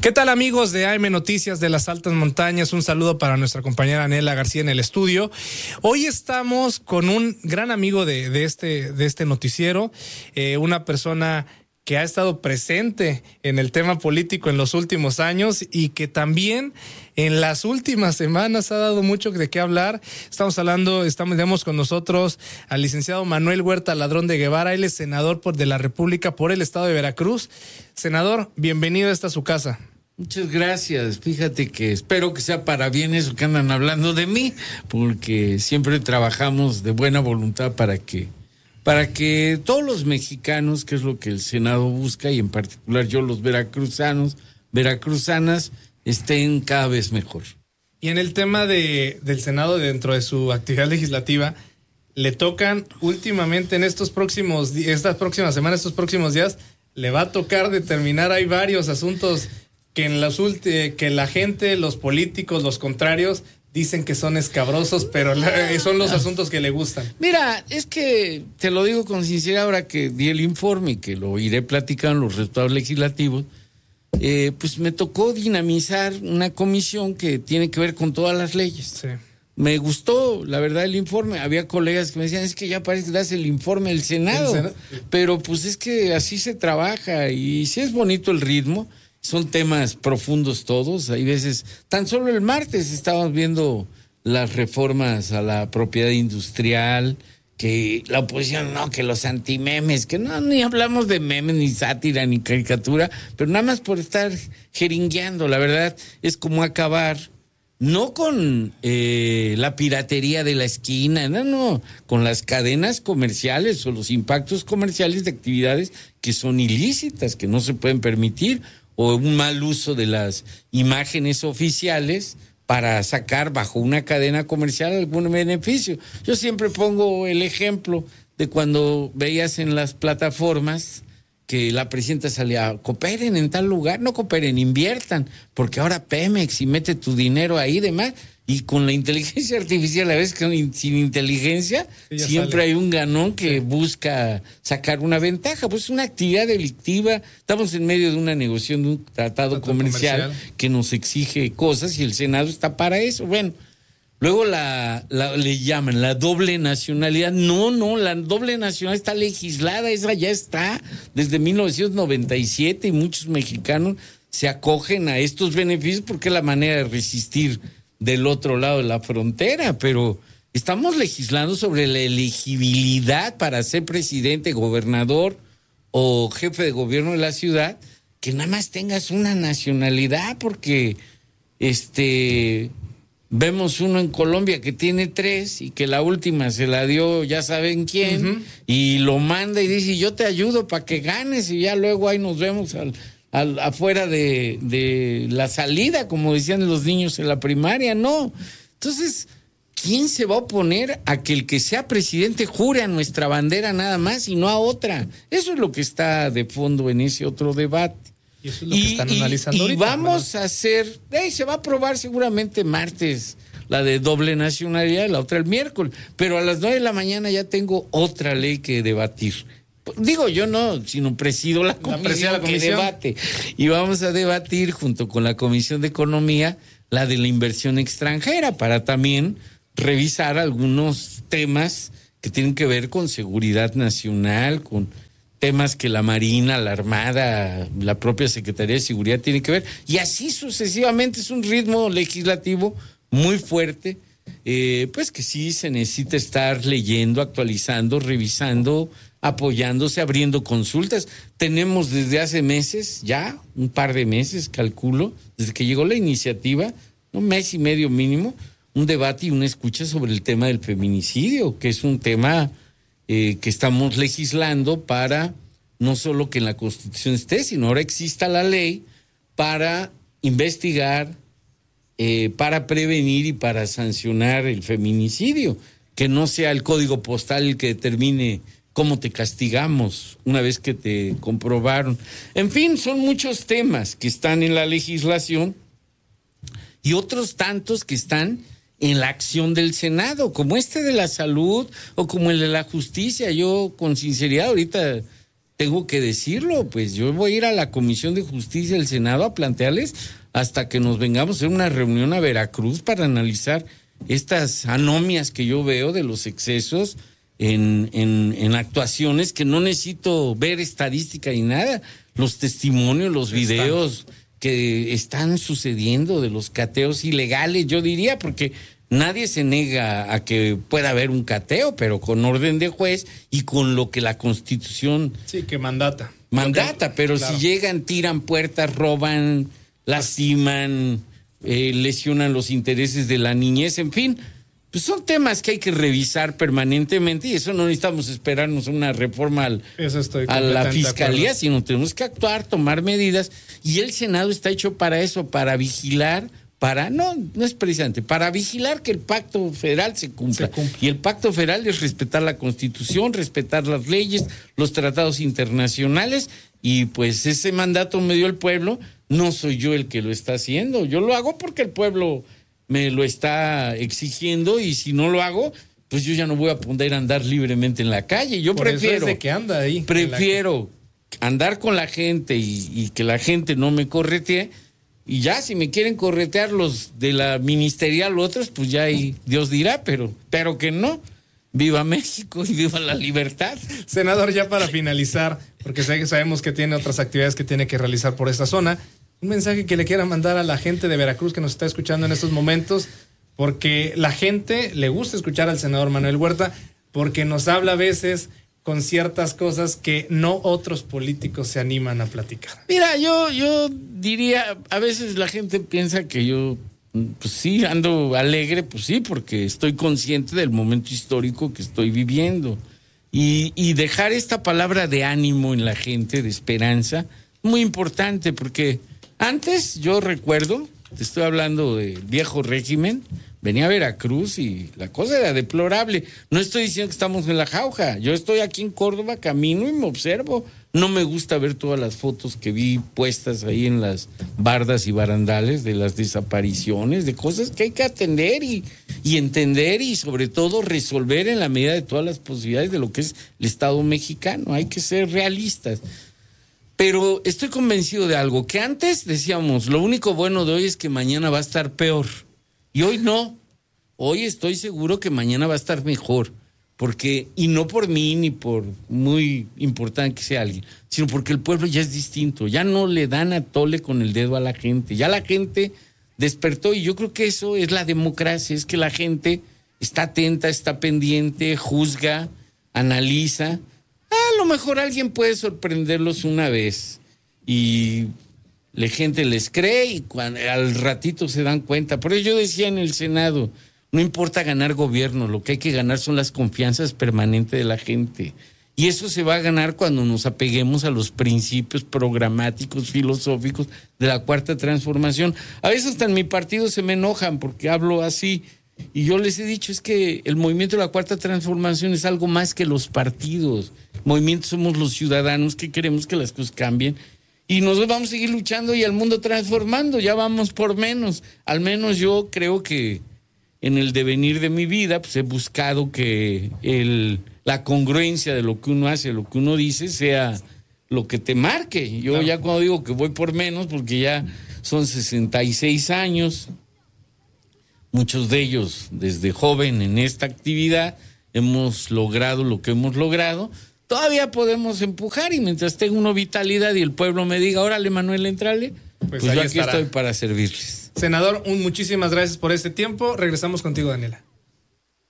¿Qué tal, amigos de AM Noticias de las Altas Montañas? Un saludo para nuestra compañera Anela García en el estudio. Hoy estamos con un gran amigo de este noticiero, una persona que ha estado presente en el tema político en los últimos años y que también en las últimas semanas ha dado mucho de qué hablar. Tenemos con nosotros al licenciado Manuel Huerta Ladrón de Guevara. Él es senador de la República por el estado de Veracruz. Senador, bienvenido a esta su casa. Muchas gracias. Fíjate que espero que sea para bien eso que andan hablando de mí, porque siempre trabajamos de buena voluntad para que todos los mexicanos, que es lo que el Senado busca, y en particular yo, los veracruzanas, estén cada vez mejor. Y en el tema del Senado, dentro de su actividad legislativa, le tocan últimamente en estos próximos días, le va a tocar determinar, hay varios asuntos que la gente, los políticos, los contrarios, dicen que son escabrosos, pero son los asuntos que le gustan. Mira, es que te lo digo con sinceridad, ahora que di el informe y que lo iré platicando en los resultados legislativos, pues me tocó dinamizar una comisión que tiene que ver con todas las leyes. Sí. Me gustó, la verdad, el informe. Había colegas que me decían, es que ya parece que das el informe del Senado. Pero pues es que así se trabaja y sí es bonito el ritmo. Son temas profundos todos. Hay veces, tan solo el martes estábamos viendo las reformas a la propiedad industrial, que la oposición no, que los antimemes, que no, ni hablamos de memes, ni sátira, ni caricatura, pero nada más por estar jeringueando. La verdad es como acabar, no con la piratería de la esquina, no, con las cadenas comerciales o los impactos comerciales de actividades que son ilícitas, que no se pueden permitir, o un mal uso de las imágenes oficiales para sacar bajo una cadena comercial algún beneficio. Yo siempre pongo el ejemplo de cuando veías en las plataformas que la presidenta salía, cooperen en tal lugar, no cooperen, inviertan, porque ahora Pemex y mete tu dinero ahí y demás, y con la inteligencia artificial, a veces sin inteligencia, siempre hay un ganón que busca sacar una ventaja. Pues es una actividad delictiva, estamos en medio de una negociación de un tratado comercial que nos exige cosas y el Senado está para eso. Bueno, luego le llaman la doble nacionalidad. No, la doble nacionalidad está legislada, esa ya está desde 1997 y muchos mexicanos se acogen a estos beneficios porque es la manera de resistir del otro lado de la frontera, pero estamos legislando sobre la elegibilidad para ser presidente, gobernador o jefe de gobierno de la ciudad, que nada más tengas una nacionalidad, porque vemos uno en Colombia que tiene 3 y que la última se la dio ya saben quién, y lo manda y dice, yo te ayudo para que ganes, y ya luego ahí nos vemos afuera de la salida, como decían los niños en la primaria. No. Entonces, ¿quién se va a oponer a que el que sea presidente jure a nuestra bandera nada más y no a otra? Eso es lo que está de fondo en ese otro debate. Y eso es lo que están analizando ahorita. Y vamos a hacer, se va a aprobar seguramente martes la de doble nacionalidad, la otra el miércoles, pero a las 9 de la mañana ya tengo otra ley que debatir. Digo yo no, sino presido la comisión que debate. Y vamos a debatir junto con la Comisión de Economía la de la inversión extranjera, para también revisar algunos temas que tienen que ver con seguridad nacional, con temas que la Marina, la Armada, la propia Secretaría de Seguridad tienen que ver. Y así sucesivamente. Es un ritmo legislativo muy fuerte, pues que sí se necesita estar leyendo, actualizando, revisando, apoyándose, abriendo consultas. Tenemos desde hace meses, ya un par de meses, calculo, desde que llegó la iniciativa, un mes y medio mínimo, un debate y una escucha sobre el tema del feminicidio, que es un tema que estamos legislando para no solo que en la Constitución esté, sino ahora exista la ley para investigar, para prevenir y para sancionar el feminicidio, que no sea el código postal el que determine cómo te castigamos una vez que te comprobaron. En fin, son muchos temas que están en la legislación y otros tantos que están en la acción del Senado, como este de la salud o como el de la justicia. Yo, con sinceridad, ahorita tengo que decirlo, pues yo voy a ir a la Comisión de Justicia del Senado a plantearles hasta que nos vengamos a hacer una reunión a Veracruz para analizar estas anomias que yo veo de los excesos en actuaciones que no necesito ver estadística ni nada, los testimonios, los videos que están sucediendo de los cateos ilegales, yo diría, porque nadie se niega a que pueda haber un cateo, pero con orden de juez y con lo que la Constitución... Sí, que mandata. Pero claro. Si llegan, tiran puertas, roban, lastiman, lesionan los intereses de la niñez, en fin, pues son temas que hay que revisar permanentemente y eso no necesitamos esperarnos una reforma a la Fiscalía, sino tenemos que actuar, tomar medidas y el Senado está hecho para eso, para vigilar, no es precisamente, para vigilar que el pacto federal se cumpla. Y el pacto federal es respetar la Constitución, respetar las leyes, los tratados internacionales, y pues ese mandato me dio el pueblo, no soy yo el que lo está haciendo, yo lo hago porque el pueblo me lo está exigiendo, y si no lo hago, pues yo ya no voy a poder andar libremente en la calle. Yo prefiero andar con la gente y que la gente no me corretee. Y ya, si me quieren corretear los de la ministerial u otros, pues ya ahí Dios dirá, pero que no. Viva México y viva la libertad. Senador, ya para finalizar, porque sabemos que tiene otras actividades que tiene que realizar por esta zona, un mensaje que le quiera mandar a la gente de Veracruz que nos está escuchando en estos momentos, porque la gente le gusta escuchar al senador Manuel Huerta, porque nos habla a veces con ciertas cosas que no otros políticos se animan a platicar. Mira, yo diría, a veces la gente piensa que yo, pues sí, ando alegre, pues sí, porque estoy consciente del momento histórico que estoy viviendo. Y dejar esta palabra de ánimo en la gente, de esperanza, muy importante, porque antes yo recuerdo, te estoy hablando del viejo régimen, venía a Veracruz y la cosa era deplorable. No estoy diciendo que estamos en la jauja. Yo estoy aquí en Córdoba, camino y me observo. No me gusta ver todas las fotos que vi puestas ahí en las bardas y barandales de las desapariciones, de cosas que hay que atender y entender y sobre todo resolver en la medida de todas las posibilidades de lo que es el Estado mexicano. Hay que ser realistas. Pero estoy convencido de algo, que antes decíamos, lo único bueno de hoy es que mañana va a estar peor. Y hoy no, hoy estoy seguro que mañana va a estar mejor, porque, y no por mí ni por muy importante que sea alguien, sino porque el pueblo ya es distinto, ya no le dan a tole con el dedo a la gente, ya la gente despertó y yo creo que eso es la democracia, es que la gente está atenta, está pendiente, juzga, analiza, a lo mejor alguien puede sorprenderlos una vez y... la gente les cree y al ratito se dan cuenta. Por eso yo decía en el Senado, no importa ganar gobierno, lo que hay que ganar son las confianzas permanentes de la gente. Y eso se va a ganar cuando nos apeguemos a los principios programáticos, filosóficos de la Cuarta Transformación. A veces hasta en mi partido se me enojan porque hablo así. Y yo les he dicho, es que el movimiento de la Cuarta Transformación es algo más que los partidos. Movimiento somos los ciudadanos que queremos que las cosas cambien. Y nosotros vamos a seguir luchando y el mundo transformando, ya vamos por menos. Al menos yo creo que en el devenir de mi vida pues he buscado que la congruencia de lo que uno hace, lo que uno dice, sea lo que te marque. Yo ya cuando digo que voy por menos, porque ya son 66 años, muchos de ellos desde joven en esta actividad, hemos logrado lo que hemos logrado. Todavía podemos empujar y mientras tenga una vitalidad y el pueblo me diga, órale Manuel, entrale, pues yo aquí estoy para servirles. Senador, muchísimas gracias por este tiempo. Regresamos contigo, Daniela.